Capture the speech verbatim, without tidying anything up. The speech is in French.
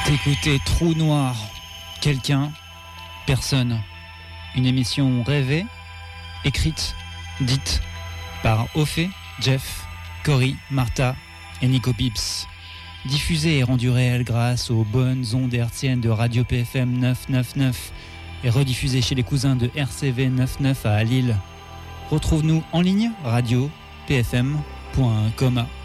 Écoutez Trou Noir, quelqu'un, personne. Une émission rêvée, écrite, dite par Ophé, Jeff, Cory, Martha et Nico Pips. Diffusée et rendue réelle grâce aux bonnes ondes hertziennes de Radio P F M neuf cent quatre-vingt-neuf et rediffusée chez les cousins de R C V quatre-vingt-neuf à Lille. Retrouve-nous en ligne, radio p f m point com.